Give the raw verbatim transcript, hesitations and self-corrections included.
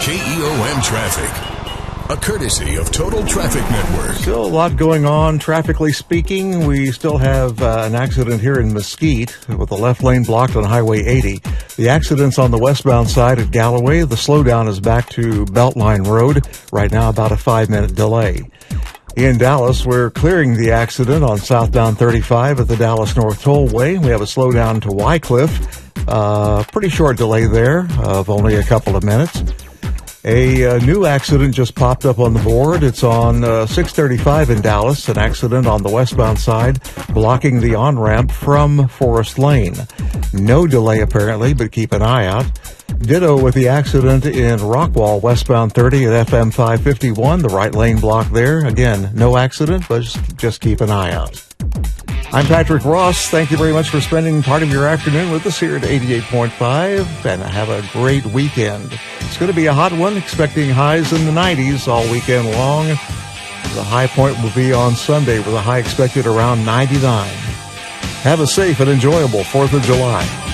K E O M Traffic, a courtesy of Total Traffic Network. Still a lot going on, traffically speaking. We still have uh, an accident here in Mesquite with the left lane blocked on Highway eighty. The accident's on the westbound side at Galloway. The slowdown is back to Beltline Road. Right now, about a five-minute delay. In Dallas, we're clearing the accident on southbound thirty-five at the Dallas North Tollway. We have a slowdown to Wycliffe. Uh, pretty short delay there of only a couple of minutes. A uh, new accident just popped up on the board. It's on uh, six thirty-five in Dallas, an accident on the westbound side, blocking the on-ramp from Forest Lane. No delay apparently, but keep an eye out. Ditto with the accident in Rockwall, westbound thirty at F M five fifty-one, the right lane block there. Again, no accident, but just, just keep an eye out. I'm Patrick Ross. Thank you very much for spending part of your afternoon with us here at eighty-eight point five, and have a great weekend. It's going to be a hot one, expecting highs in the nineties all weekend long. The high point will be on Sunday with a high expected around ninety-nine. Have a safe and enjoyable fourth of July.